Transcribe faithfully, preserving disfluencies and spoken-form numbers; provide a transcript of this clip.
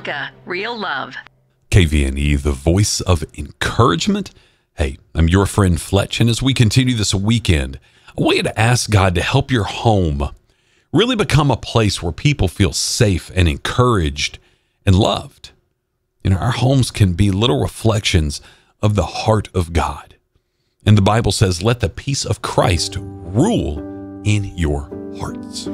Tonka, real love. K V N E, the voice of encouragement. Hey, I'm your friend Fletch, and as we continue this weekend, I want you to ask God to help your home really become a place where people feel safe and encouraged and loved. You know, our homes can be little reflections of the heart of God. And the Bible says, let the peace of Christ rule in your hearts.